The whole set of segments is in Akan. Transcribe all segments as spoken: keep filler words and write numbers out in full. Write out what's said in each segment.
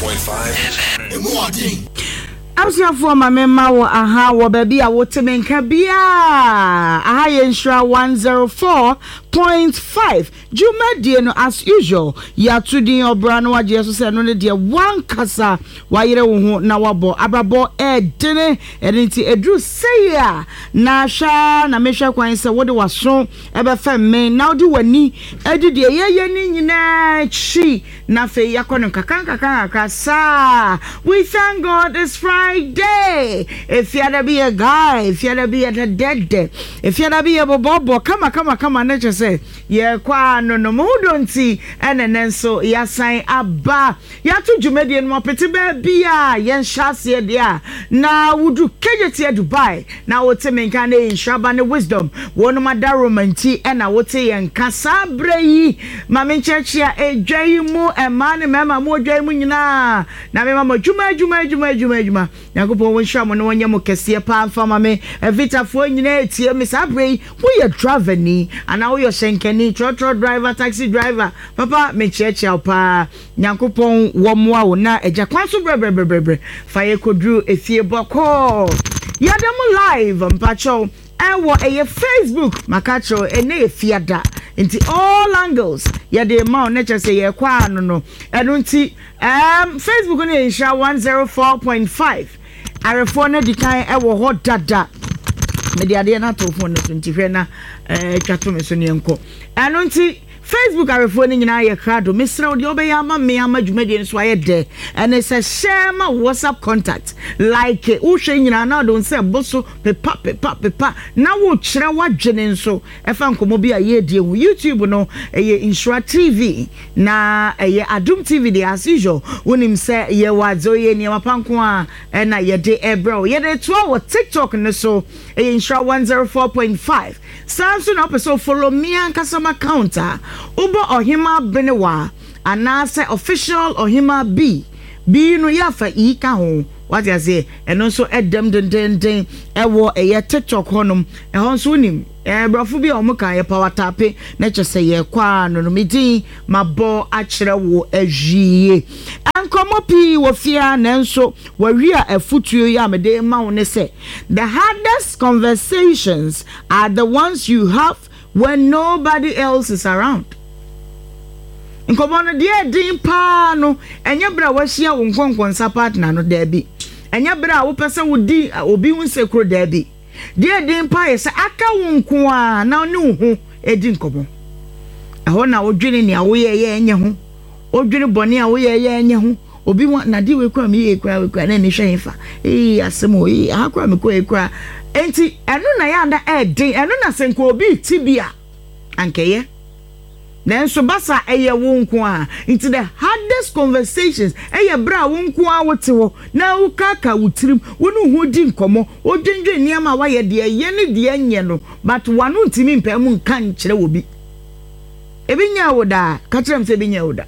point five Absia for my mema wo aha wo baby a wo temenka bia aha yenshra one oh four point five Jumadi no as usual ya tudi obra no wagye so se no ne de one kasa wa yere wo ho na wabo abrabo e dene enti edru seya na sha na mehwa kwan se wo de waso e be fa men na odi wani edi de yeye ni nyina chi na fe yakono kakan kakan akasa. We thank God it's Friday. If you had be a guy, if you had be a dead, if you had be a bobo, come on, come on, come on, let's just say, yeah, kwa no no mo don't see, and then so ya sign abba, ya to Jumedian mo pretty baby, yen shasi dia. Now would you kejet here Dubai? Now what's a menkane in Shabane wisdom, one of my daromanti, and I would say and Casabre, Mammy Church ya a jay mo and man, mamma more jay munina. Now, mamma Juma, Juma, Juma, Juma, Juma. Nagopo won shamo no wanya mo kese pa fama me evita fo nyina etie me sabre we a driver ni ana we shenkani trotro driver taxi driver papa me cheche pa Nyankopon wo mo a wo na eja kwanso brebre fa ye kodru efie boko yadam live mpacho ewo eye Facebook makacho ene efiada nti all angles ya de ma on nature say ye kwa no no eno nti um Facebook no insha one oh four point five arefo na dikan ewo ho dada me de ade na to phone no nti hwe na eh twato me so ne enko eno nti Facebook arefo ni nyina ye krado mesra odi obeya ama me ama dwumade nso aye de and it's a share my WhatsApp contact like wo hwe nyina na don say boso pepa pepa pepa na wo kire wadwene nso efa nkomo bi aye die hu YouTube no eye Insura T V na eye Adum T V de as usual wonim say ye wadzo ye ni mapanko a na ye de ebro ye de to wo TikTok no so eye Insura one oh four point five Samsung up so follow me and customer counter Ubo Ohima Benewa anase official Ohima B B no yafa I ka ho what you say and also edem den den den ewo eye TikTok honum e ho so nim e brofo bi o mo kan ye power tap na che say ye kwa no no medin mabo a kire wo ahwie ankomo pi wo fia na nso wa wi a afutuo ya mede ma wo ne say the hardest conversations are the ones you have when nobody else is around. Nkomo no de din pa no enye bra wa hia wo nkonkonsa partner no da bi enye bra wo pese wo di obi hu sekro da bi de din pa ye se aka wo nko a na ne hu edi nkomo eho na odwene ne awo ye ye enye ho odwene bone a wo ye ye enye ho obi na di we kwa me ye kwa we kwa na ne hwe fa eh asemo eh akwa me kwa kwa enti enu na ya nda e din enu na senko obi tibia ankeye then so basa eye wo nko a into the hardest conversations eye bra wo nko a wote wo na wo kaka wutirim wonu hu di nkomo odwendwe niam wa ye de ye ne de enye no but wanu ntimi mpam nka nkire wo bi ebinya wo da ka kirem se ebinya wo da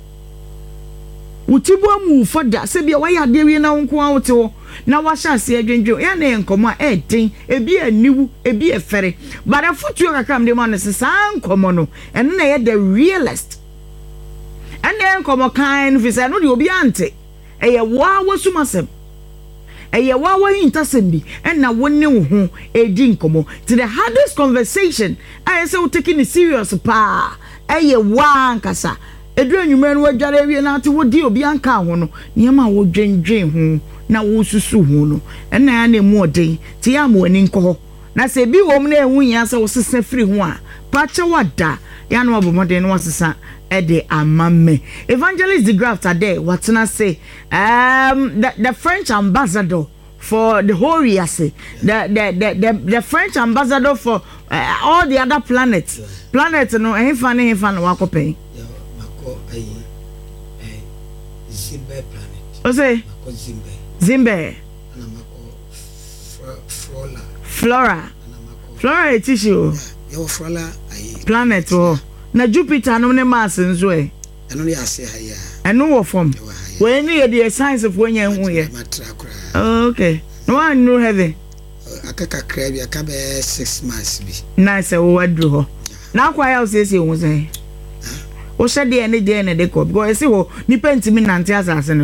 wutibu amu foda se bia wa ya de wi na wo nko a wote wo na wa sha se adwendwe ya na nkomo a edin ebi aniwu ebi efere but afutuo kakam de ma no se san nkomo no eno na ye the realist and then nkomo kan fi se no de obi ante eye wa wasumasem eye wa wa hintasem bi and na wonne wo ho edi nkomo to the hardest conversation I say we taking it serious pa eye wa nkasa edu anwuma no wadware wie na ate wodi obi anka ho no niam a wo dwendwen ho na wo susu ho no ena ya na emu odin ti ya mo ani nko na se bi wo m na ehu ya se wo sesa firi ho a pa che wada ya no obomode no wasesa e de amamme Evangelist the Graft ade watena say um the, the French ambassador for the whole Riase the the, the the the French ambassador for uh, all the other planets yes. Planet no ehfa ne ehfa no wakopen Ay, ay, Zimbe planet. Ose? Mako Zimbe. Zimbe. Anamako Flora. Flora. Anamako. Flora etisho. Yo Flora ay. Planet oh. Na Jupiter no ne Mars nso e. Eno ne ase ha ya. Eno wo form. We ni ye the science of when hu ye. Oh, okay. No one know heaven. Akaka kra bi aka be six months bi. Nice wo wadru ho. Na kwa ya o sese wo say. O said the any day and the cop. Go see wo ni penti mi nante asase no so.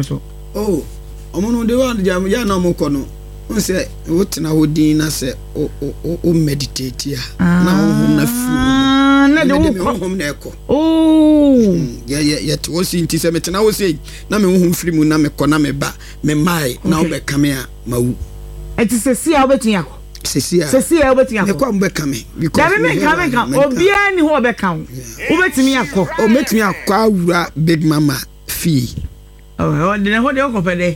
oh omo no de wa jam ya na omo kono on say what na wodin na say o o meditate ya na ohun na fu na de wo hom na eko oh ya ya ya to wo si nti say metena wo say na me ohun firi mu na me kɔ na me ba me mai na wo be kame a mawu eti sesi a obetun yakɔ sesi a sesi a obetun yakɔ me kɔ mbe kame because me kame kan obia ni ho obeka wo obetun yakɔ o metun akɔ awura big mama fi oh de ho de ko pede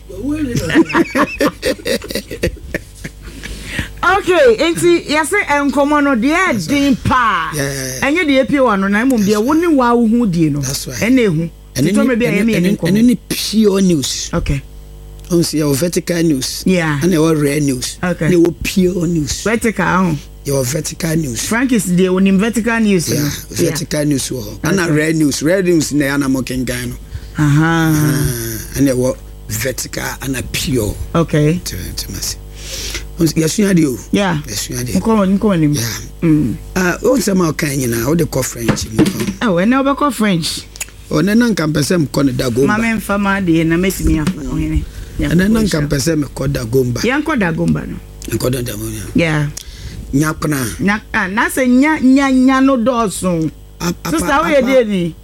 okay enti yase enkomo no de din pa enye de epie wa no na mum de wo ni wa wo hu die no ene ehu to me bia ye me enko ene ni pure news okay on see your vertical news yeah and your rare news okay ne wo pure news vertical your vertical news Frank is the one vertical news yeah vertical news wo and rare news rare news na ya na mo kengan no aha and your vertical and pure okay to to masi yes you do yeah yes you do ko ko ko ni yeah mm ah o se ma kan nyina o de ko French mo oh and we ko French o na nan kan pese ko ne dagomba mama mfa ma de na metimi afa o hene na nan kan pese me ko dagomba yan ko dagomba no ko da dagomba yeah nyapna na na se nya nya nya no dosun sister we dey ni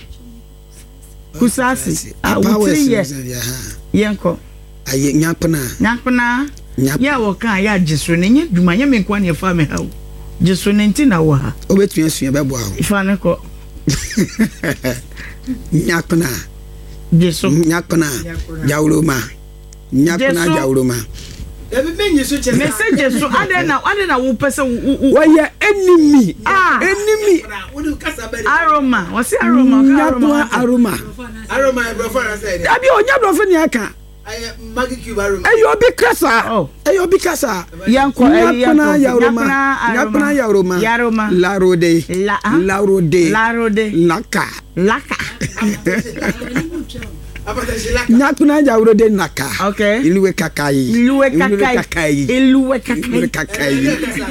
kusasi ah utri ye yenko aye nyapna nyapna ya wo kan ya jisu ne nya dwuma nya me kwa ne fa me ha jisu ne nti na wo ha obetua sua bebo ha ifa ne ko nyapna jisu nyapna jawroma nyapna jawroma ebi menyi so che message so ade na ade na wo pese wo ya enemy ah enemy aroma wasi aroma aroma aroma aroma e brofo na say abi onya brofo ni aka aye magi cube aroma ayo bi kasa ayo bi kasa yanko nyapna yaroma nyapna yaroma yaroma larode larode larode laka laka nyapna yarode naka okay iluwe kakai iluwe kakai iluwe kakai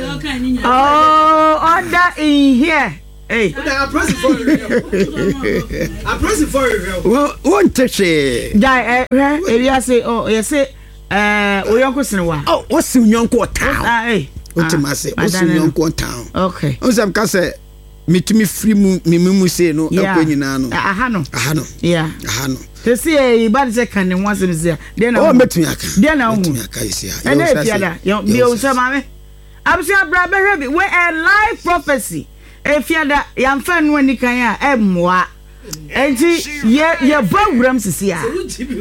oh order in here hey I'm pressing for you I'm pressing for you well one teshe dai eh Elia say oh you say eh oyonko sinwa oh what's nyonko town ah hey otimase what's nyonko town okay onsam ka say mitumi free mu mimu say no akonyina no aha no aha no yeah aha no te see e bad say kan ne wasem say dey na oh metumi aka dey na hu metumi aka isia ene fiada yo bi o say mame absi abra behwe bi we a live prophecy e fiada yamfa no ani kan a emmoa enti ye ye bawuram sisi a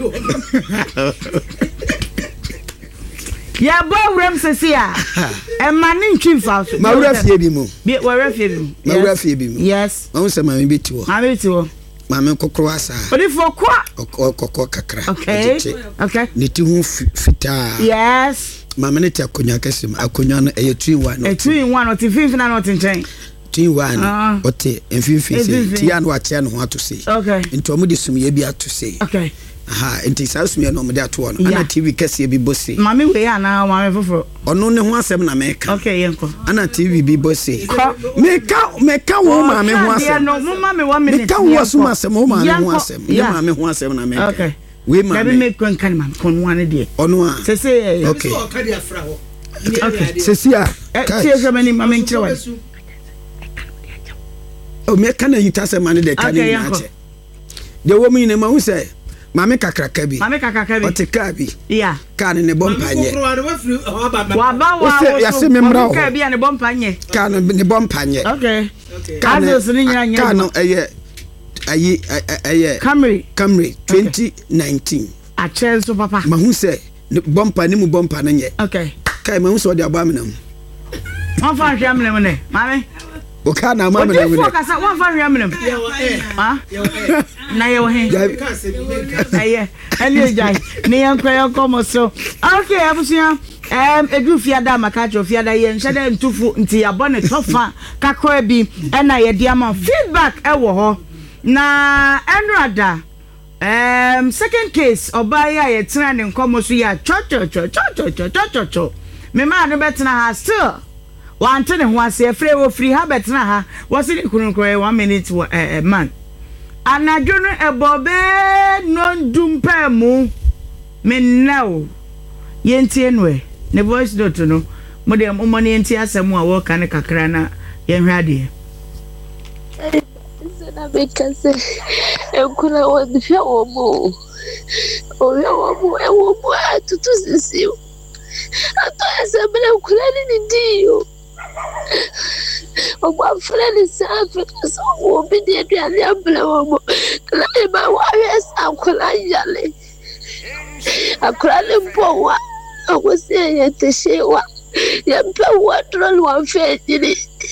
ya bawuram sisi a e mani ntwi fa so mawura fie bi mu bi wara fie bi mu mawura fie bi mu yes ma unsa mame bi tiwo mame tiwo mame kokoro asa odi fo kwa kokko kakra okay okay ni ti hu fita yes mame ne ti akonya kasim akonya no e two in one e two in one oti fifth na not nchen two in one oti enfimfi se ti ya no atia no ho ato se okay nti omo de sumye bi ato se okay aha nti sa sumye no omo de ato no ana T V kase bi bosse mame we ya na mame foforo ono ne ho asem na meka okay yenko ana T V bi bosse meka meka wo mame ho asem no mo mame one minute meka wo asem asem wo mame ho asem ne mame ho asem na meka okay we mame na be make kon kan mame kon one de ono a se se okay okay se si a tie so many mame nchrewa o meka na yita se mane de kan ni ache de wo mi ne ma hu se mame kakraka bi mame kakraka bi o te ka bi yeah ka ne bompa nye wa ba wa ya se memra ka bi ne bompa nye ka ne bompa nye okay ka ne so ni nya nya ka no eye ayi ayi Camry Camry twenty nineteen a chance so papa ma hu se bompa ni mu bompa na nye okay kai ma hu so de abamnam ma fa hwam ne ne mame o ka na ma me na we o ka sa wa fa hwam ne ha na ye wo he aye ani jai ni yankwa yankomo so okay abusia em edu fiada makacho fiada ye nhede ntufu nti abone tofa kakra bi na ye dia ma feedback e wo ho na enrada em second case obaya ye tena ne nkomo so ya cho cho cho cho cho cho cho me ma no betena ha still wante ne ho ase free wo free ha betena ha wose ne kununkro one minute a man anadwo no ebobe no ndumpa mu me now yentie no e ne voice note no mo de mo mo ne yentie asem a wo ka ne kakra na yenhwe ade na bekase ekuna wodhia womo oya womo e womo atutu sisiu ato esebele kula ni ndio ogwa freni safi so obi de aduane abele womo na e ba wa yesa kula yale akura le bowa ogose ye teshewa ya mpa wadro wa fediri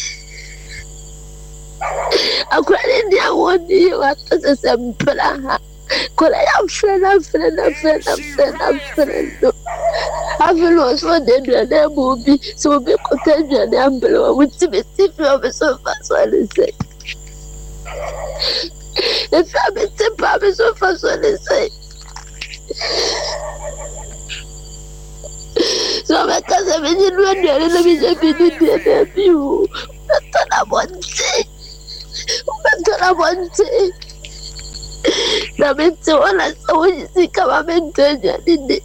akwani dia woni wata sempla ha kola ya frena frena frena frena frena avelo so de de de bubi so bi ko te de de ambelo wuti be ti fi o be so fa so le se e fa be te pa be so fa so le se so be ka se be ni lu de le bi se bi ni de de bi u ta na bonte Umetona bonte na mente wala sawi sika mente jadi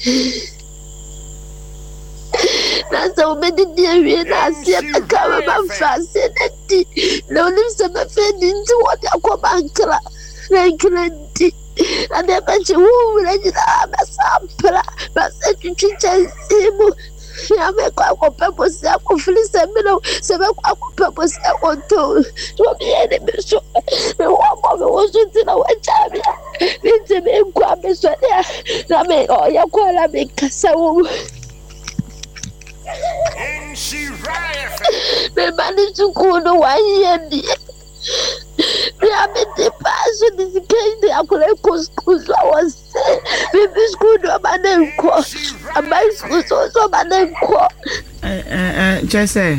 na sawi mente dia na sia kama mafasi neti na ulimsa mafedi nti wadi akwa bankra na ikredi ade bachi wu na jina masampra basa chicha simu ya me kwa kwa pepo sia kwa filisa mino sebe kwa kwa pepo sia kwa to tuwa miye meso me wamo me wosuti na wachabia minti me kwa meso ya na me oya kwa la me kasa umu me mani sukuno wa yendi me amete paso disipende akule kuskuswa wase me biskudo amane mko amai skuswa amane mko eh eh eh chese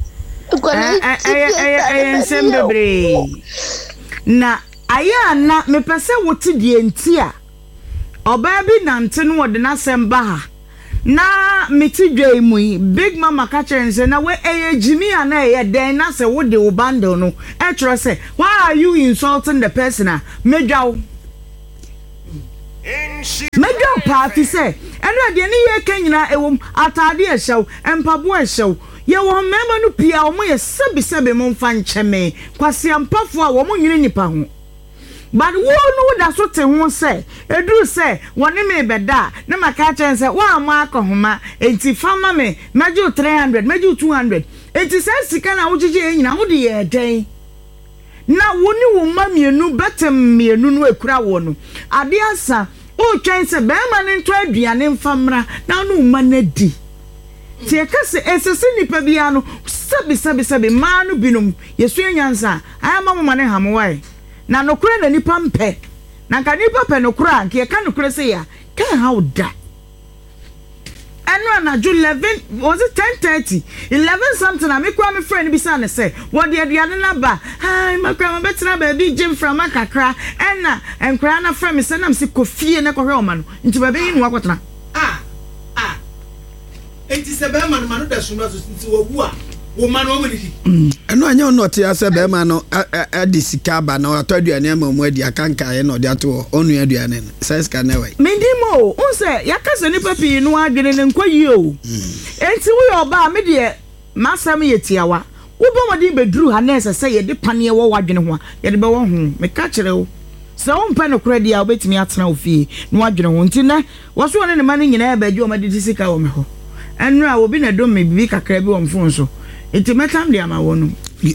eh eh sembebre na aya na me pese woti die ntia oba bi nante no wode na semba ha na meti dwai mu big mama ka chere na we eye jimi ana eye den na se wo de wo bundle no e tro se why are you insulting the person a medwaw medwaw party say eno de ni ye kanyina ewom atade e hyew empabo e hyew ye wo mema no pia wo ye sebi sebi mo mfa ncheme kwase ampafo a wo mo nyine nipa ho but wo no da so te ho se eduru se woni me beda na maka chen se wa ma akohoma enti fama me meju three hundred meju two hundred enti se sika na wogege enyina wo de ye den na woni wo ma mienu betem mienu no ekura wo no ade asa o twen se be ma ne nto aduane mfamra na no ma na di tie ka se esese nipa bia no sabi sabi sabi ma no binum yesu enyansa ayama mo ma ne hamwai na nokure na nipa mpe na ka nipa pe nokure anke ka nokure se ya ka how da anu na ju eleven was it ten thirty eleven something na me kwa me friend bi sa ne se wo de de ane na ba hi makra ma betra ba bi jim from akakra enna enkra na friend me se na me se kofie na kohwe o ma no nti ba be yin wakotena ah ah enti se be ma no ma no da sunu aso nti wo wu a wo ma no mo didi eno anya ono te ase be ma no adi sika ba na ato aduane ma mu adi akanka ye no de ato onu aduane no size ka na we mindimo unse yakase ni papi no adwene ne nkwayi o enti wo oba me de masam yetiawa wo bo modi beduru ha na ese se ye de pane wo wadwene ho ye de be wo ho me ka kire wo se wo mpa no kredi a obetimi atena ofie no wadwene ho nti na wo so ne ne ma nyina ba gi o ma de sika wo me ho enu a obi na do me bibi kakra bi wo mfon so enti metam de ama wo no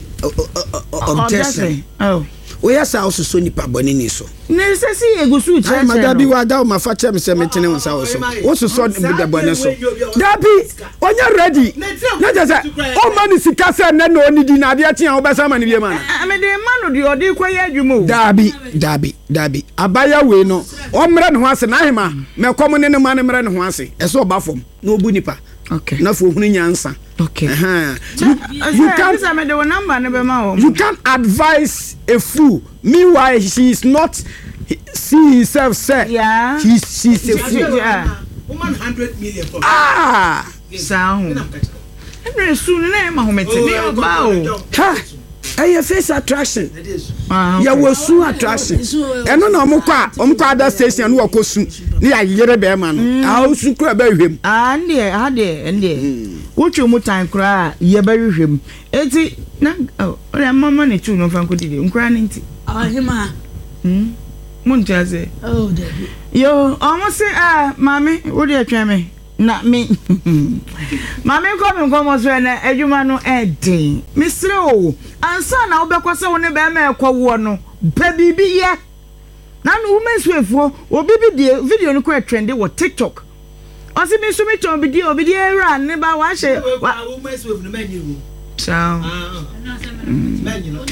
objection oh we yasa osuso nipa boni ni so ne se si egusu che che ma dabi wa da o ma fa che me se metene won sa wo so osuso de boni so dabi onya ready na je se o ma ni sika se na no ni di na ade atia wo be sa ma ni bi ma na me de ma no de odi kwa ya adwumo dabi dabi dabi abaya we no o mre ne ho ase na hema me kom ne ne ma ne mre ne ho ase e so ba fom na obu nipa okay na fo hunu nyansa okay uh-huh. you, you can you can advise a fool meanwhile she is not see herself say yeah she's she's a fool yeah one hundred million for ah sound every soon na ma ho mete ne ba o ha ɛyɛ face attraction yɛ wɔ su attraction ɛno na ɔmo kɔ a ɔmo kɔ ada station no wɔkɔ su ne yɛyere bɛrima no a su kura bɛhwɛm ah ndeɛ ha deɛ ndeɛ wotwe mu tan kura yɛ bɛhwɛm eti na ɔyɛ mama ne tu no fa nkɔ didi nkura ne nti ahima hmm mo ntiase oh debi yo ɔmo se ah mami wo de atwa me na me mami ko me ko mo so na adwuma no ɛden misre o ansa na wo bɛkɔ sɛ wo ne bɛma ɛkɔ wo no ba bibi yɛ na no women's wefo obi bi de video no ko trend wo TikTok ɔsi mi so mi ton bi di obi di era ne ba wa hye women's wefo no many wo ciao ah many no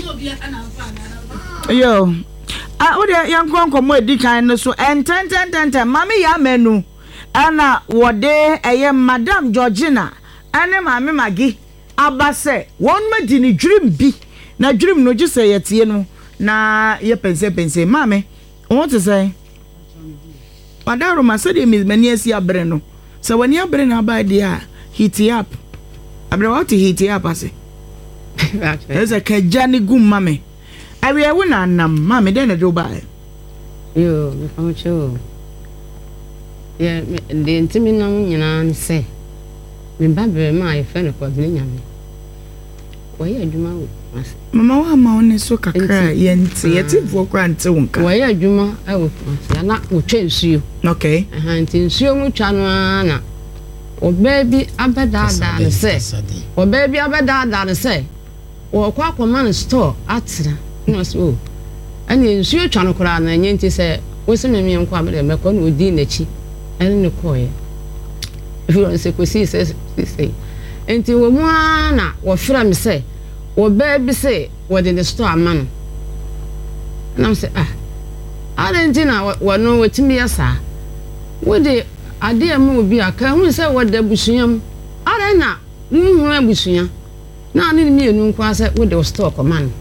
yo ah wo de yan kon komo edi kan no so enten ten ten ten mami ya menu ana wode eye Madam Georgina ane mami Magi abase won ma di ni dream bi na dream no gise yetie no na ye pense pense mami won to say padaro ma se de mi mani asi abre no se wani abre na ba dia hit up abre what hit up ase eza ka jani gum mami awe wo na nam mami de na do ba yo me famocho yeah the intimi na nyina nse me ba be ma ye fe ne ko de nyame wo ye adwuma wo mama wa ma one so kakra ye nti ye ti vo kra nti wonka wo ye adwuma e wo na wo twa nsuo okay aha nti nsuo mu twa no na wo baby abeda da ne se wo baby abeda da ne se wo kwa akoma ne store atra no so ani nsuo twa no kra na nye nti se wo se me me nko abeda me ko no odi na chi ene ko ye if you want to say ko si say say enti wo mu na wo fra me say wo baby say wo de the store man na say ah arentina wo no wetimi yasa wo de ade am obi aka hu say wo de busuam arena hu abusuam na ne mi enu nko ase wo de store ko man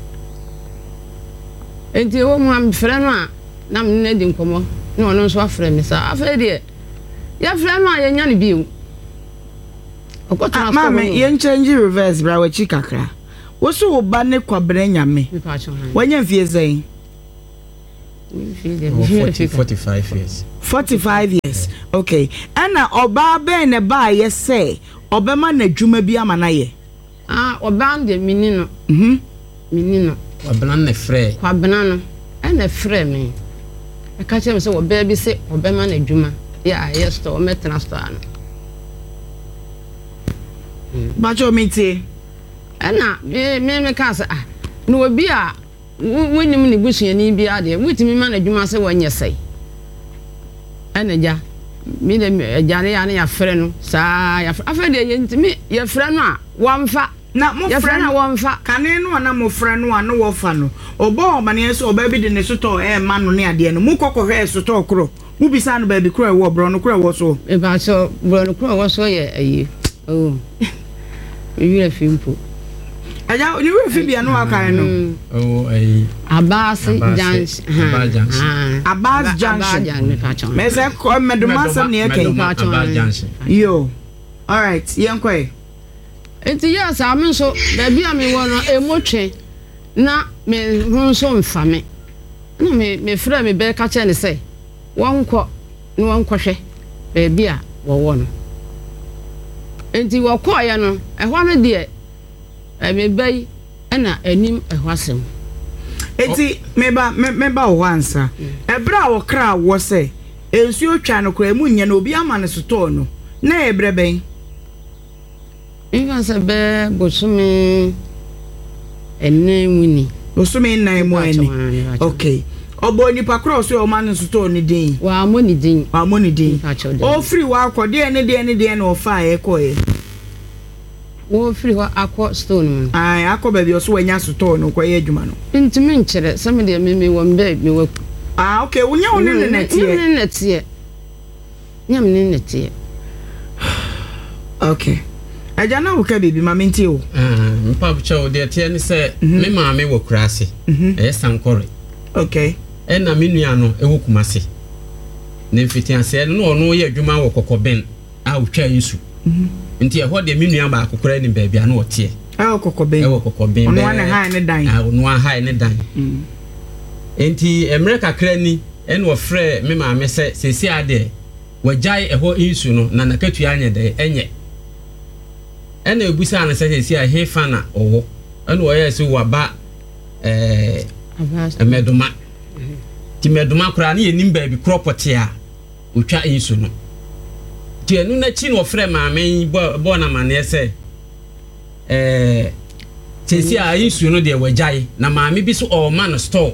enti wo mu am fra no a na me ne di nkomo na ono so afra me sa afra de ya fra no a ye nya ne biu okotana mama ye change reverse bra wa chi kakra wo so wo ba ne kwabere nyame wanya fie zai forty forty-five years forty-five years okay ana oba be ne ba ye say obema na dwuma bi ama na ye ah oba de minino mhm minino kwabena na frɛ kwabena no na frɛ me e ka chem say oba bi say obema na dwuma ya yes to metra store no ba jo miti ana me me ka say ah no obi a wonim ne busuani bi ade mutimi ma na dwuma say wanye sai ana ja mi de ja ne ya ne ya frɛ no saa ya afɛ de ye ntimi ya frɛ no a wamfa na mo frɛ na wamfa kane no na mo frɛ no a no wo fa no obo obane so oba bi de ne soto e ma no ne ade no mu kokɔhwɛ soto kro mu bisa no ba bi kro e wo bro no kro e wo so e ba so bro no kro wo so ye ayi oh you re fimpo aja ni we fi bia no aka no oh ai Abbas Junction Abbas Junction Abbas Junction me say ko meduma sam ne yake Abbas Junction yo all right yenkwe enti ya sa me so ba bia me wo no emotwe na me hu so mfa me na me me fra me be ka che ne say wonkɔ no wonkɔhwɛ ba bia wo wo no enti wo kɔ ya no ehwa no de e me bai na anim ehwa sem enti meba meba wo ansa ebra wo kra wo se ensuo twa no kra mu nya na obi ama ne store no na ebre ben even se be bosumi enne wini bosumi nnan mu ani okay obo ni pakro so o man store ni din wa mo ni din wa mo ni din o free wa akode ne de ne de na o fa e ko e wo free wa akọ store no ai akọ ba bi o so wanya store no ko ye adwuma no ntimi nkyere some de me me wo mbe me wo ah okay wonya woni ne netie ne netie nyam ne netie okay aja na wo ka bibi ma menti o ah mpa bucha o de tie ne se me maame wo kurase e sankore okay e na me nua no e wo kumase ne mfitianse no ono ye adwuma wo kokoben a wo twa yesu nti e ho de me nua ba akokora ni baabi a na wo tie ayo kokoben ewo kokoben ono ana ha ne dan ah ono ha ne dan enti emre kakra ni ene wo frɛ me ma me sɛ sesi ade wajai eho insu no na nakatu anya de enye ene ebusa na sɛ sesi a he fana owo ene wo yɛ se waba eh meduma ti meduma kura na yenim ba bi kropote a otwa insu no ti enu na chi no frɛ ma me bo na ma ne sɛ eh sesi a insu no de wajai na ma me bi so o man store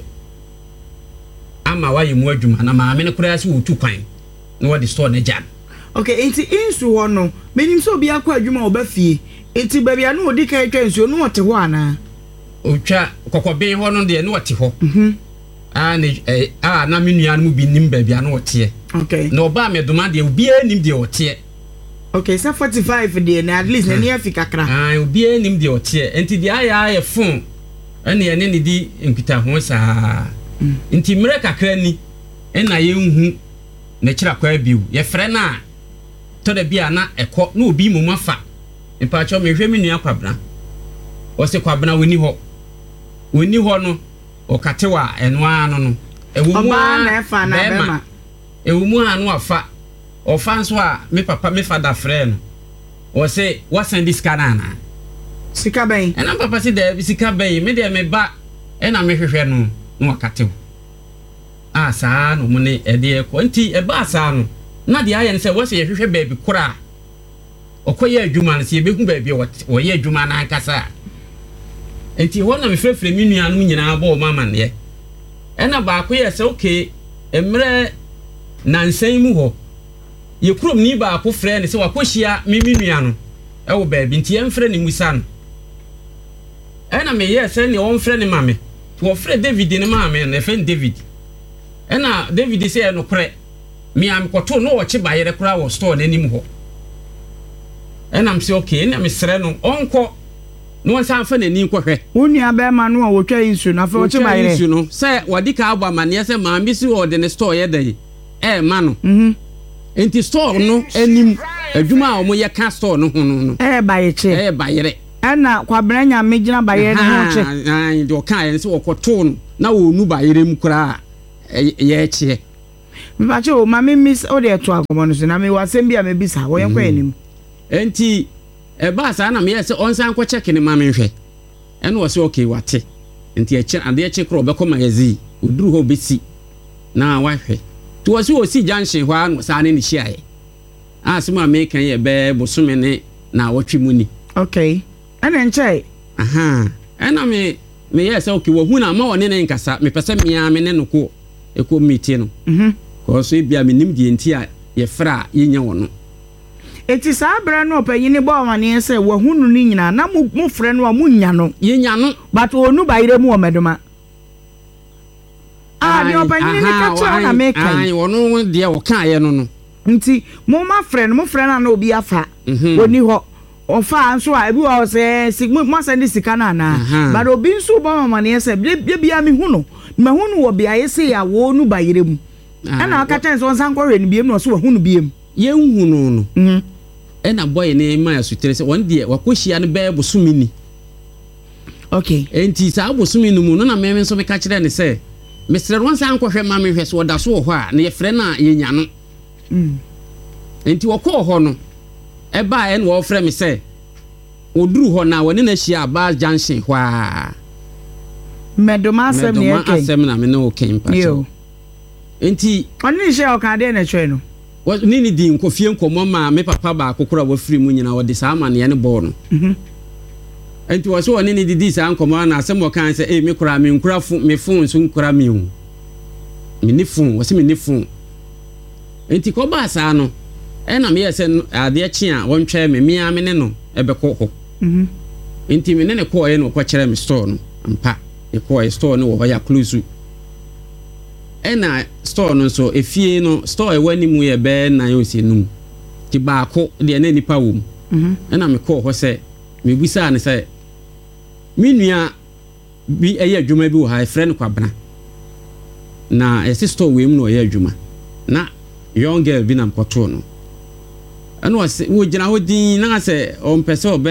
ama wa yemu adwuma na ma me ne kura se wotu kwan na what the store na jam okay enti insu ho no menim so obi akọ adwuma oba fie enti ba bia no odi kan twa insu no wote ho ana otwa kokoben ho no de no wote ho mhm ah ne ah na me nua no bi nim ba bia no wote okay na oba me doma de obi anim de wote okay so forty-five de na at least na ne afika kra ah obi anim de wote enti de aya aye phone ene ene ne di nkita ho saa enti mre kakra ni ena ye nhu na kira kwa biu ye frɛ na to da bia na ekɔ na obi mu mafa mpa cho me hwɛ me nua kwabna o se kwabna woni hɔ woni hɔ no o katewa eno ano no ewu mu na efa na bema ewu mu anu afa o fa nso a me papa me fada frɛ no o se wasan diskana na sika ben ena papa se da sika ben me de me ba ena me hwehwɛ no no katewa asa no mu ne ede ekọ nti eba asa no na de aye ne se wo se yehwehwe baabi kora okoye adwuma ne se yebehu baabi wo ye adwuma na ankasa nti ho na me frefre mi nua no nyina ba o mama ne ena ba ko ye se okay emre nansan mu ho ye krom ni ba ko frɛ ne se wakohia mi mi nua no e wo baabi nti ye mfrɛ ne musa no ena me ye se ne wo mfrɛ ne mame to wo frɛ David ne mame ne fe David ena David say no kre me am koto no wo che bayere kra wo store nanim ho ena am say okay ena me sere no onko no won san fa nani kohwe wonua be ma no wo twa insu na fa wo che bayere insu no say wadi ka agba mane say ma bi si wo de ne store ye dai eh ma no mhm enti store no anim adwuma a wo ye ka store no ho no eh bayeche eh bayere ena kwabra nya megina bayere ho che ah do kan ye say wo koto no na wo nu bayere mu kra ye chie me ba che o ma me miss o de to akomo no so na me wasem bia me bisa wo yen kwa enim enti e ba sa na me ye se onsan kwa check ni ma me hwe ene wo se okay wate enti e che ade e che kro be ko magazi oduru ho besi na wa hwe to wo se o si junction hwa no sa ne ni hia ye asema me kan ye be bosome ne na wotwe mu ni okay ene nche aha ena me me ye se okay wo hu na ma wo ne ne nkasa me pese me ya me ne no ko eko miti no mhm ko so bia me nim die nti a ye fra ye nya wo no eti saa bra no opanyini bo wane se wo hu nu ni nyina na mu mu frɛ no mu nya no ye nya no but onu bayire mu o medoma ah de opanyini ni ka cha na me kan ai wono de wo kan ye no no nti mo ma frɛ no mo frɛ na na obi afa oni ho ofa nso a ebi wo se mo send sika na na but obi nso bo mama ne se bia bia me hu no me hu no wo bia ye se ya wo nu bayire mu ana aka ten so nsan kwore ni biem no so wo hu no biem ye hu no no mhm ena boy ne ma asutere se won de wakohia ne be bosumi ni okay enti sa bosumi no mu no na me me so me ka kire ne se me sere won san kwhwe ma me hwe so da so ho a na ye frɛ na ye nya no mhm enti wokɔ ho no e ba e no wo frɛ me se oduru ho na woni na hia ba junction hwa medoma asem ne yake medoma asem na me no ken pa yo enti oni hia o kan de na twe no ni ni di nkofie nkomo ma me papa ba akokora wa firi mu nyina wo de sa ma ne ne bo no mhm enti wo so oni ni di sa nkomo na asem wo kan se eh me kora me nkura fu me fu nso nkura me hu me ni fu wo se me ni fu enti ko ba sa no e na me yese ade echi a won twa me mia me ne no e be ko ho mhm enti me ne ne ko e no ko kire me store no ampa e ko e store no wo ya close ena store no so efie no store e wani mu ye be na yo se num ti ba ko de na nipa wo mhm ena me ko ho se me busa ne se mi nua bi eye adwuma bi wo ha friend kwabna na e store we mu no ye adwuma na young girl bi na mpoto no ena wo se wo gina ho din na se o mpese obe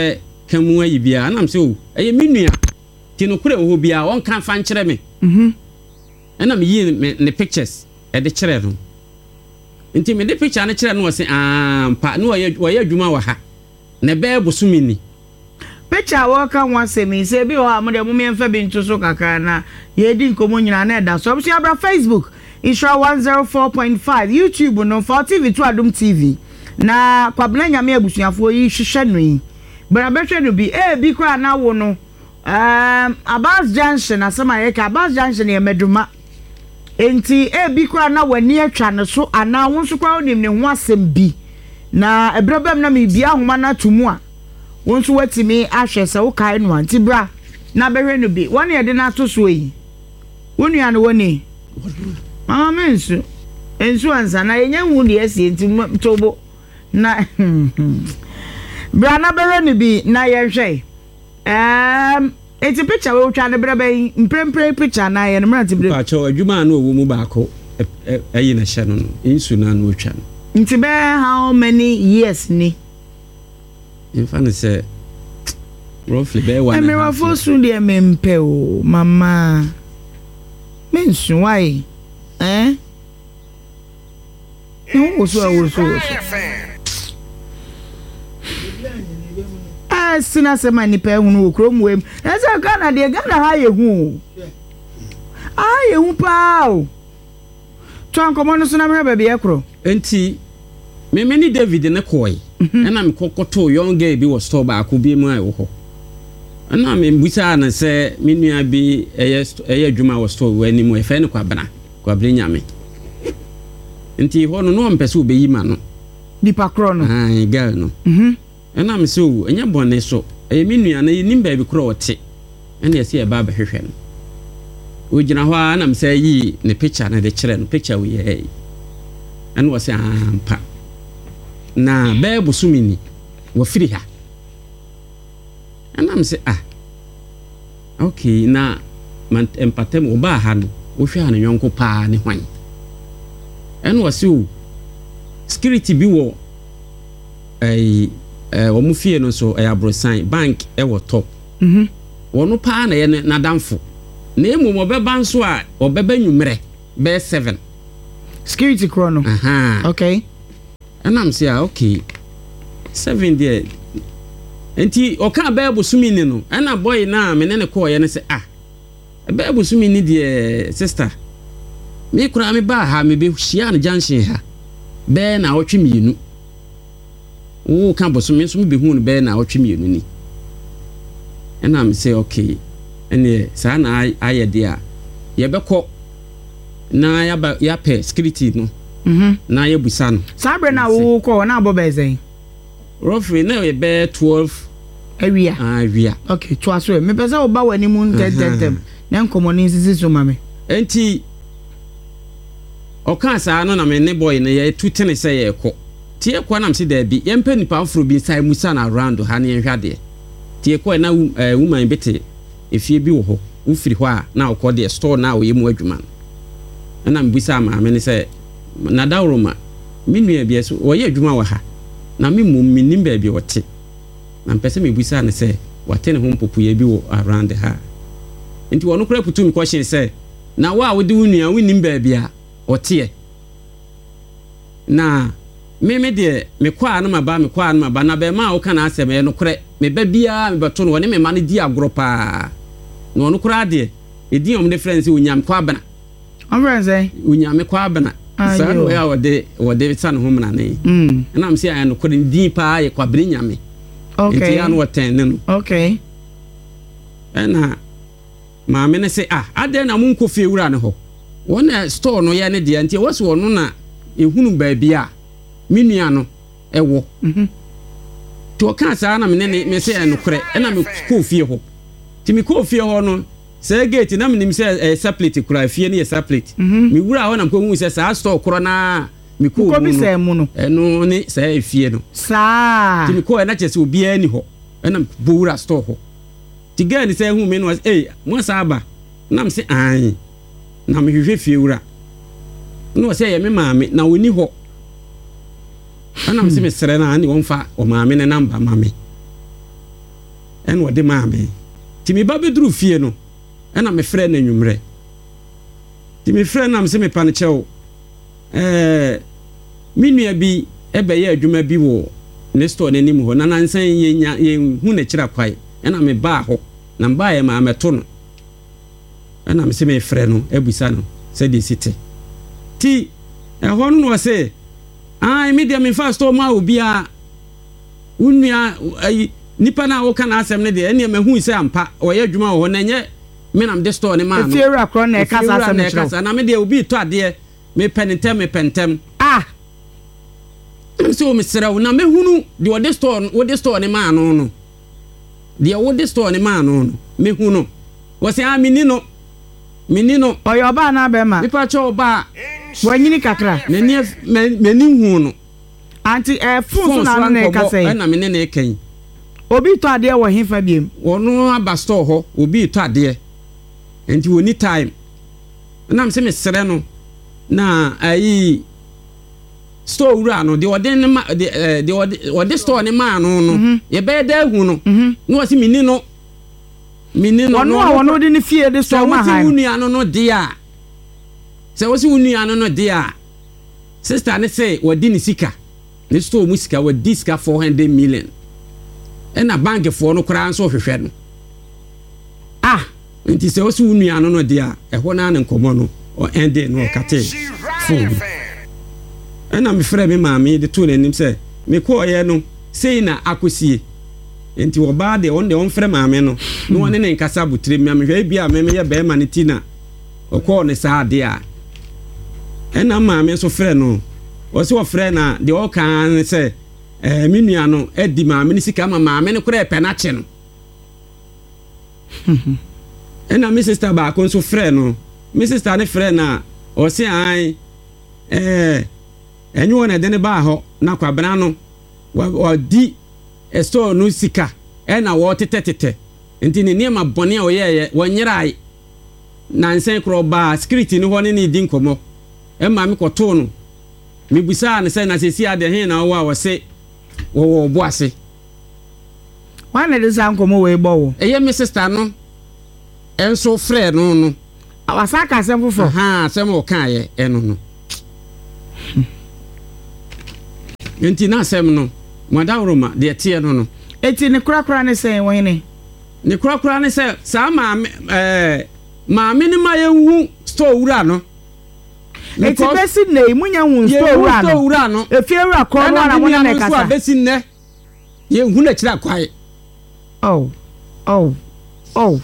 kamu ayi bia na am se o eye menua ti no kure wo bia won kan fa nkyere me mhm na me yi ne pictures e de kyere no nti me de picture na kyere no wo se ah pa no wo ye adwuma wa ha na be bosumi ni picture wo kan wa se mi se bi ho amode mu me mfa bi nto so kakra na ye di nkomo nyina na da so so abra Facebook Isra one oh four point five YouTube no for T V to Adum T V na kwabena nyame abusuafo yi hwehwe no yi bra behwe no bi e bi kwa na wo no um Abbas Junction asema ye ka Abbas Junction ye meduma enti e bi kwa na wani atwa no so ana wo nso kwa onim ne ho asem bi na ebrabam na me bia homa na tumu a wo nso watimi ahwe se wo kai no anti bra na behwe no bi woni ye de na to so yi wonu ya no woni mama mensu ensu ansa na yenya hu de esi enti tobo na bra na behwe no bi na ye hwe um eti picture we twa ne brebe mprempre picture na ye no mra tibre pa cho adwuma na owo mu baako ayi na hye no no insu na no twa no nti be how many years ni in fact say roughly be one and me for soon de mempe o mama mensu why eh no so so so ah sina se mani pe hunu okrom wem ese Ghana de Ghana ha ye hu ah ye hu pa o twan komo no so na mera ba bi ekro enti me me ni David ne koy na me kokoto young girl bi wo store ba ko bi mu ai wo ho na me busa na se me nua bi eye eye adwuma wo store wani mu e fe ne kwabena kwabere nyame enti ho no no mpese obeyi ma no dipa kro no ah girl no mhm ena me se o enya bone so eye me nua na nim ba bi kro wote ena ese e ba ba hwehwe no o gina ho na me se yi ne picture na de kire no picture we ye ena wo se ampa na be bosumini wo firi ha ena me se ah okay na man empatem wo ba ha no wo hwe ha ne yonko pa ne hwan ena wo se o security bi wo ai eh wo mu fie no so eh abrosan bank e wo top mhm wono pa na ye na damfo na emu mo beba nso a obeba nwumre be seven security chrono aha okay and am say okay seven there enti oka ba bosumi ni no na boy na me ne ne call ye ne say ah ba bosumi ni de sister me kura me ba ha me be hia na junction ha be na otwe mienu o kan bosumi so me be hu no be na otwe mienu ni and am say okay ene sa na ayede a ye beko na ya ba ya pe security no mhm na ye busa no sabre na wo ko na abobezen roughly na ye be twelve awia ah awia okay to aso me pesa wo ba wani mu ntetetem na nkomo ni nsisi so mame enti oka sa no na me ne boy na ye tutene se ye ko tie kwa na mse da bi ye mpa nipa afro bi sai musa na around ha na ye hwade tie kwa na woman bete efie bi wo ho wo firi ho a na okọ de store na wo ye mu adwuma na mbisa ma me ne se na dawroma minua bi eso wo ye adwuma wa ha na me mum minim ba bi wote na mpese me busa ne se wate ne ho mpopu ye bi wo around ha enti wono kura putu mi question se na wa wo de wunua winim ba bi a wote na me me de me kwa na maba me kwa na maba na be ma wo kana asem no kure me ba bia me beto no woni me ma ne di agro pa no wono kura de edi om difference unyam kwa bana amranze unyam kwa bana sa no ya wode wode san ho mna ne mm na am se ayan no kure di pa ye kwa bere nyame okay enti ya no woten ne no okay ena ma me ne se ah ade na mun ko fie wura ne ho wona store no ya ne de enti wo se wono na ehunu ba bia minua no ewo mhm to kan sa na me ne me se no kure ena me ko fie ho ti me ko fie ho no se gate na me nim se eh, separate kura fie ne separate me wura ho na ko hu se sa store kuro na me ko ko mi se mu no eno ne se fie no sa ti me ko na chese obi ani ho ena bo wura store ho ti ga ni se hu me no eh mo sa aba na me se an na me hwehwe fie wura no se ye me maame na woni ho ana me se me sere na ani won fa o maame ne number maame ɛna ɔde maa me ti me ba beduru fie no ɛna me frɛ na nwumrɛ ti me frɛ na me se me pa ne kyɛw eh me nua bi ɛbɛyɛ adwuma bi wɔ ne store n'anim hɔ na nansan yɛnya yɛhu na kyira kwae ɛna me ba hɔ na mba yɛ ma ameto no ɛna me se me frɛ no abusa no sɛ de site ti ɛhɔ no no sɛ ah me de me fa store ma obi a unua ayi nipa na wo kana asɛm ne de ɛne me hu sɛ ampa ɔyɛ adwuma wɔ hɔ na nyɛ me nam de store ne ma no efiewura kro na ɛka sa asɛm ne kyerɛ na me de obi to adeɛ me pentem me pentem ah so me serɛ na me hunu de ɔde store wo de store ne ma no no de wo de store ne ma no no me hunu wo sɛ ah mini no mini no ɔyɛ ɔba na bɛma nipa kyɛ ɔba wanyini kakra n'ani m'ani hu no anti eh phone so na na ɛka sɛ ɛna me ne na ɛkan obi tɔ adeɛ wɔ hefa biem wɔno aba store hɔ obi tɔ adeɛ enti woni time na me se me serɛ no na ayi store wura no de ɔde ne ma de de ɔde store ne ma no no ye bɛyɛ da hu no na wɔsi mini no mini no no wɔno de ne fie de store ma ha wɔsi wunua no no de a sɛ wɔsi wunua no no de a sister ne sɛ wɔdi ne sika ne store mu sika wɔdi sika four hundred million ɛna bank fo no koraa nso hwehwɛ no ah nti sɛ wɔsi wunua no no de a ɛhɔ na ne nkɔmɔ no o ende no kate phone ɛna me frɛ me maame de to n'anim sɛ me kɔɔyɛ no sei na akosie enti wɔ baa de on de on frɛ maame no no wɔne ne nkasa butire me hwɛ bi a me me yɛ bɛɛma ne ti na ɔkɔɔ ne saa de a ɛna maame nso frɛ no wɔsi wɔ frɛ na de ɔka ne sɛ eh me nua no edi maame ne sika ma maame ne kora ɛpɛ na kye no ɛna me sister ba ko nso frɛ no me sister ne frɛ na ɔsi an eh enyo na de ne ba hɔ na kwabena no wadi store no sika ɛna wɔ tetetete nti ne niema bɔne a ɔyɛ wɔnyerai na nsen kro ba security ne hɔ ne ne di nkɔmɔ ɛma me kɔto no me busa ne sɛ na sesi ade he na wo a wɔse wo wo bo ase wan ne de san nkɔmɔ we bɔ wo ɛyɛ me sister no ɛnso frɛ no no awasa ka asɛm fofo ha asɛm wo ka yɛ ɛno no enti na asɛm no madawroma de tie no no eti ne kurakura ne sɛ wɔn ne ne kurakura ne sɛ saa maame eh maame ne ma yewu store wura no eti besi ne munya hu store wura no efie wura kɔ no na wɔn na kasa besi ne ye hu na kira kwae oh oh oh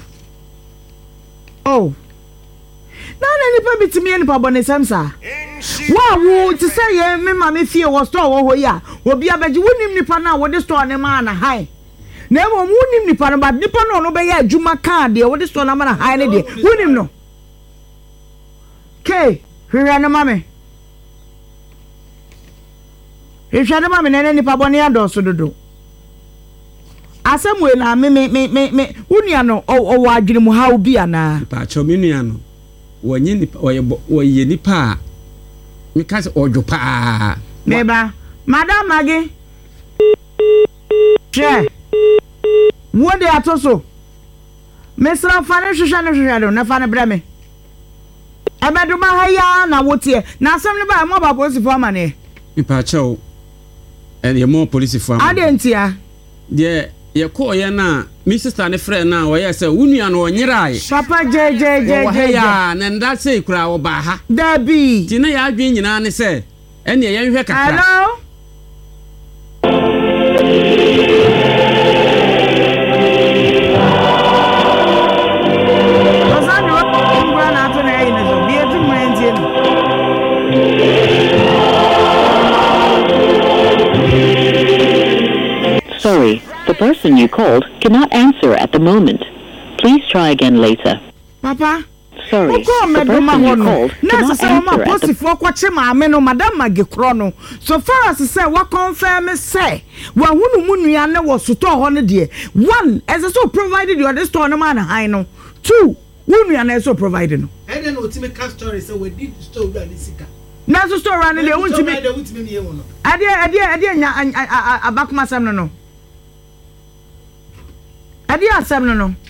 oh na na nipa bitimi nipa bɔ ne samsa wa wo ti sɛ ye me ma me fie wo store wo ho ya obi abegye wonim nipa na wo de store ne ma na hai na mo wonim nipa no ba nipa no no be ya adwuma ka de wo de store na ma na hai ne de wonim no ke hwehwɛ ne ma me hwehwɛ ne ma me ne nipa bɔ ne adɔso dodo asɛmwe na me me me me wonua no o wo adwene mu ha obi ana pa cho me nua no wonye nipa woye nipa me ka se ojo pa meba madam magi che wo de atoso mesra fa ne hwehwɛ ne hwehwɛ do na fa ne brɛ me ebeduma ha ya na wotie na asɛm ne ba mo ba police fo amane nipa cho e ye mo police fo amane adentia de ye ko ye na mi sister ne frɛ na wo ye sɛ wunua no onyirae papa je je je je ya na nda sei kura wo ba ha dabi ti na ya adwen nyina ne sɛ ɛne ye nhwɛ kakra hello Ozani wa ngwa na to na yin zo bi etu mrenti no Sorry, the person you called cannot answer at the moment. Please try again later. Papa, sorry, the person you called cannot answer at the moment. Madam Magikrono. So far as I say, what confirm say, one who muniana was to store on the dear. One, as I so provided you are the store no man, I know. Two, wuniana so provided. I don't know to make a story, so we did store Radisica. Not to store running the ultimate. I dear, I dear, I dear, I back my son. No. ade asem no no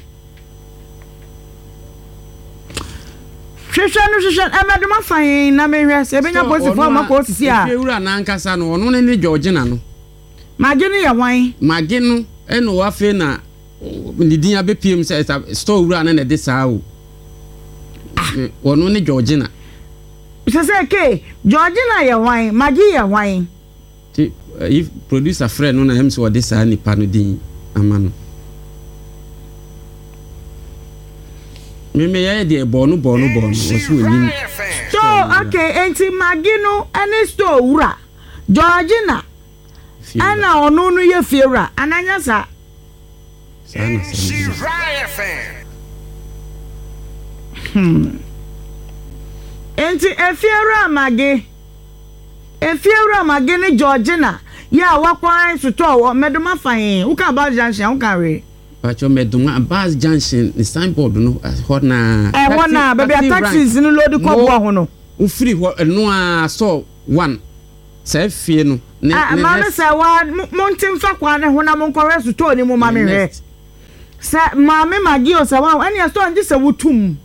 hwehwe no hwehwe emedoma fan na mehwe se benya police form akọ sisi a ewura na nkasa no ono ne ne Georgina no mage no ye hwan mage no eno wa fe na nidin abepiem se store wura na ne de saa o ono ne Georgina se se ke Georgina ye hwan mage ye hwan ti if producer friend no na hem so de saa ni pa no din amano Mimi ya de bonu bonu bonu osu enim. So okay, enti magino ene store wura. Georgina. Ana onu nu ye fiewura. Ananya sa. Sana sana. Hmm. Enti efiewura mage. Efiewura mage ni Georgina. Ya wakwan suto wo medoma fan. Uka ba junction uka re. Pacho meduma Bas Junction the signboard no hot na eh hona baby taxis no load ko bo ho no u free no a so one say fie no ah ma me say wa montim fa kwa ne hona mon kore su to ni mo ma me re say ma me magi o say wa ani so nje say wutum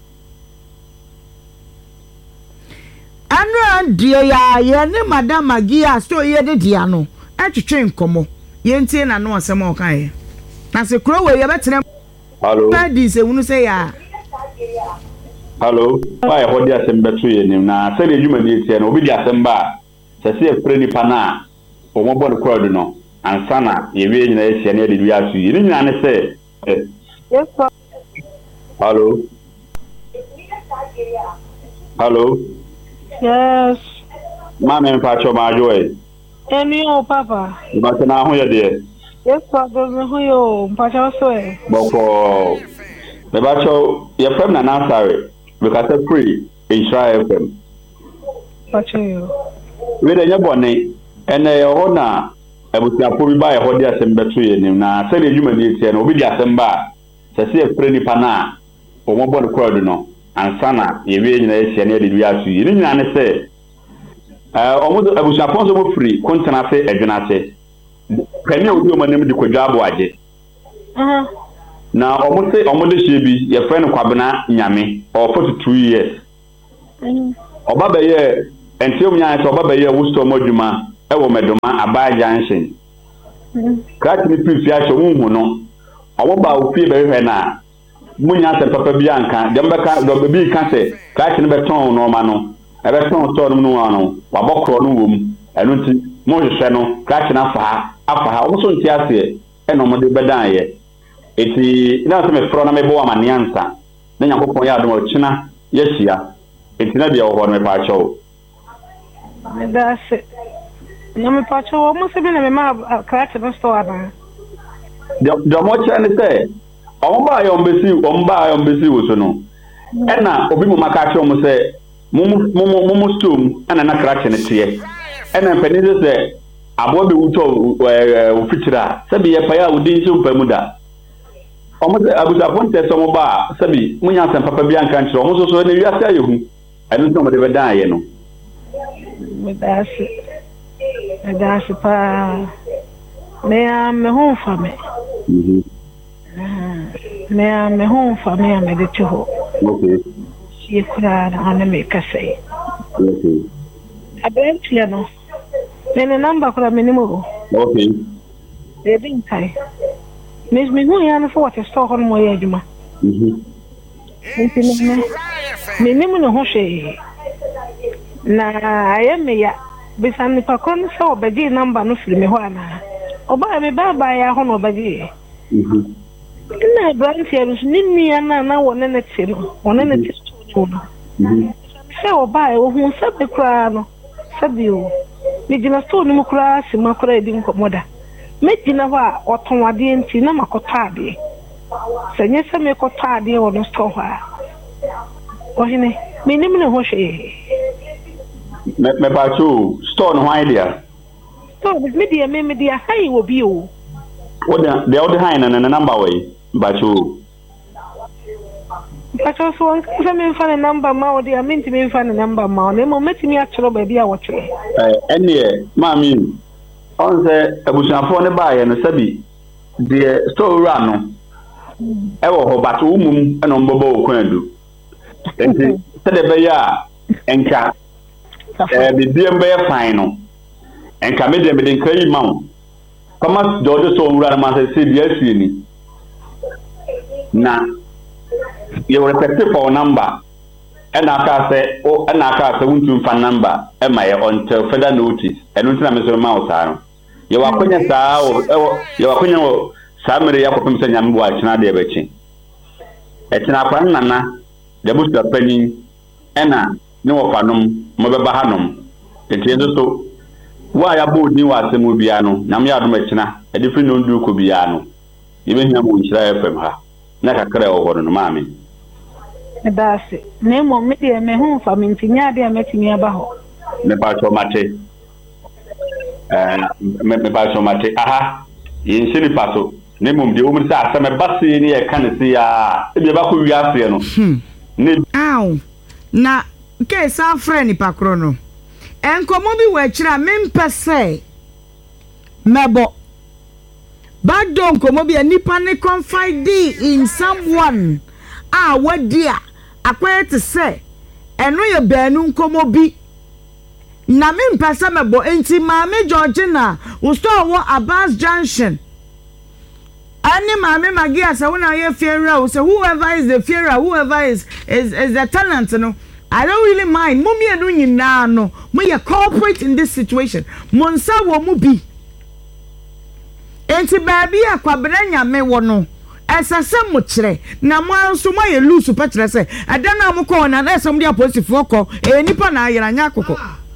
anu die ya ye ne madam magi a so ye de dia no atwetwe nkomo ye ntie na no asem o kan ye na se kro we ye betre hello daddy se wunu say ya hello why hodi asem beto ye nim na se le juma ni tie na obi di asem ba se se efre ni pa na o mo bon crowd no ansa na ye we nyina ye sia na ye de asu ye ni nyina ne se yes sir hello hello yes mama en pa cho ma joy eni o papa ba se na ho ye de yes sir do ho yo mpacha so e boko me ba cho ye fam na na sare because it's free Israel F M pacha yo we de nyabone ene ye ho na abusiapo bi ba ye ho de asem beto ye nim na se le djuma ni tie na obi di asem ba se se efre ni pa na o mo bon crowd no ansana ye we nyina ye sia na de bi asu yi ni nyina ne se eh o mo abusiapo so mo free kontena se adwena se kani obi o manem di kwadwabo aje aha na omo se omo de shebi ye friend kwabena nyame o forty-two years mhm oba be ye entiom nya so oba be ye wusto modwuma e wo medoma Aba Junction mhm krat ni pifi a so hu no omo ba ofie be hwe na munya se papa bi anka dem be ka do bi ka se krat ni be ton no ma no e be ton to no no no wa bokro no wom enu nti mo hwe no krat na fa afa ha omo so nti ase e no mo de bedan ye eti na se me fro na me bo amane ansa na nyakopon ya adom ochina yehia eti na bia wo me pa cho me da se na me pa cho mo se bi na me ma crack no store na do mo che ne se omo ba yo mbesi omo ba yo mbesi wo so no e na obi mo maka cho mo se mo mo mo mo stom ana na crack ne tie e na mpani se abo be wuto wo fitira se bi ye pa ya udin so mpamu da omo se abusa ponte so mo ba sabi munya san papa bi anka ntro omo so so ne wiase ayehu enu so mo de bedan ye no me da se me da se pa me a me hon fa me mhm me a me hon fa me a me de cho okay ye kura na na me ka sei okay abem tia no me ne number kura me ni mo okay de bin tai mes me hu ya na fo what store hon mo ye adwuma mhm nti me me ni mo no ho hwe na aye me ya bisan ni pa kon so obaji number no firi me ho ana oba me ba ba ya ho no obaji mhm na branch ya rusu ni ni ana na wona na ti no wona na ti sto no mhm se oba e wo hu sabe kra no sabe o me gina sto no kra si makra edi nkomoda me gina ho a oton ade nti na makota ade se nye se me kota ade wo no sto ho a o hine me nim ne ho hwe me me pa cho store no idea so me dia me me dia hai wo bi o o da de o de hai na na number way ba cho Pacho so on se me fa number ma o dia minti me fa number ma o ne mo metimi a chero ba bia wo chero eh ene ma mi on se abusuafo ne ba ye no sabi de store ra no ewo ho but umum eno mbobo okwadu enti sede be ya enka eh bibiem be fine no enka me de me de nkai mawo kama dodo so wura ma se se dia sie ni na you request for number and aka say o and aka say wuntu fa number e ma ye until further notice enu ntina me so ma o saa no ye wa konya saa o ye wa konya o saa mere ya kopem sanya mbo a china de be chi e china kwa nana de bu ta pani ena ne wo fanom mo be ba hanom enti endo so wa ya bo ni wa asemu bia no na me adom china e de fi no ndu ko bia no ye be hia mo nchira fm ha na kakra o hono no maame Ebase ne mo me de me hu fa mintinya de me tinya ba ho me ba so mate eh me me ba so mate aha yin sini paso ne mo de o mi sa asa me base ni e kan se ya e be ba ko wi afi no ne aw na ke sa friend pa kro no enkomo bi wa kira me mpese mebo bad don komo bi nipa ne confide in someone ah wadia akwaye te se eno ye banu nkomo bi na me mpesa mebo enti maame Georgina wo store wo Abbas Junction ani maame magia say wona ye funeral say whoever is the funeral whoever is is is the tenant no I don't really mind mummy enu nyina no mo ye corporate in this situation monsa wo mu bi enti baabi akwabra nyame wo no esase mo kire na mo anso mo ye loose petre se ada na mo ko na na esam dia posifo ko e nipa na ayira nya akoko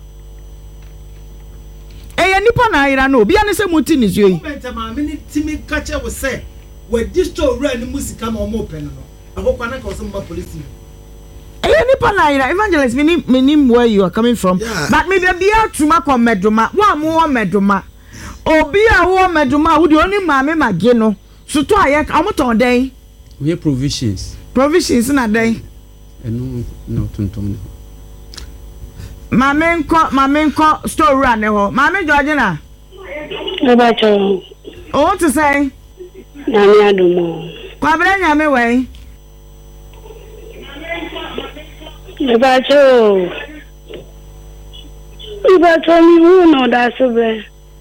e nipa na ayira no bia ne se muti ni zui moment ma me ni timi kache wo se we disto ra ni musika ma mo pen no akoko na ka wo se mo police e nipa na ayira evangelist me ni me ni where you are coming from yeah. But me be bia tuma ko medoma wa mo wo medoma obi a wo medoma wo de oni maame mage no suto aye amoton den we provisions provisions na den eno no tonton maame nko maame nko store run ne ho maame Georgina e ba cho o to say na mi adumo kwa bra nyame we e ba cho e ba cho mi hu no da so be